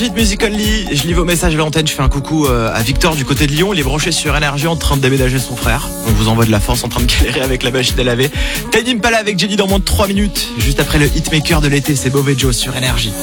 Hit Music Only, je lis vos messages à l'antenne, je fais un coucou à Victor du côté de Lyon, il est branché sur Énergie en train de déménager son frère. On vous envoie de la force en train de galérer avec la machine à laver. Tiny Impala avec Jenny dans moins de 3 minutes, juste après le hitmaker de l'été, c'est Bovejo sur Énergie.